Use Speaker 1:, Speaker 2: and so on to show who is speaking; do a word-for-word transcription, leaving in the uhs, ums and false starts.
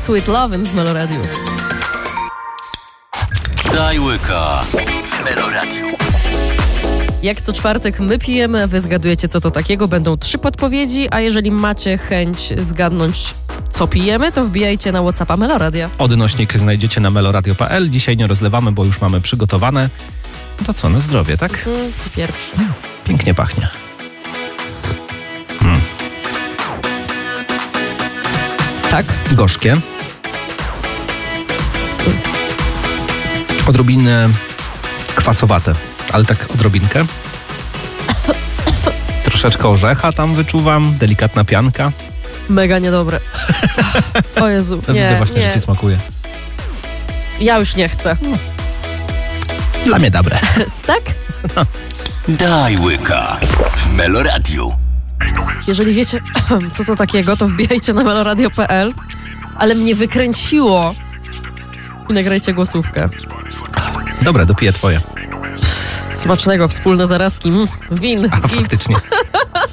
Speaker 1: Sweet Lovin' w Meloradiu.
Speaker 2: Daj łyka w Meloradiu.
Speaker 1: Jak co czwartek my pijemy, a wy zgadujecie, co to takiego. Będą trzy podpowiedzi, a jeżeli macie chęć zgadnąć, co pijemy, to wbijajcie na WhatsAppa Meloradia.
Speaker 3: Odnośnik znajdziecie na meloradio kropka p l. Dzisiaj nie rozlewamy, bo już mamy przygotowane. To co, na zdrowie, tak?
Speaker 1: Mm, pierwszy.
Speaker 3: Pięknie pachnie. Mm.
Speaker 1: Tak?
Speaker 3: Gorzkie. Odrobinę kwasowate, ale tak odrobinkę. Troszeczkę orzecha tam wyczuwam, delikatna pianka.
Speaker 1: Mega niedobre. O Jezu,
Speaker 3: No
Speaker 1: nie,
Speaker 3: widzę właśnie,
Speaker 1: nie.
Speaker 3: że ci smakuje.
Speaker 1: Ja już nie chcę.
Speaker 3: Dla mnie dobre.
Speaker 1: Tak?
Speaker 2: Daj łyka w Meloradiu.
Speaker 1: Jeżeli wiecie, co to takiego, to wbijajcie na meloradio kropka p l. Ale mnie wykręciło. I nagrajcie głosówkę.
Speaker 3: Dobre, dopiję twoje.
Speaker 1: Smacznego, wspólne zarazki. Mm, win.
Speaker 3: A
Speaker 1: Gips.
Speaker 3: faktycznie.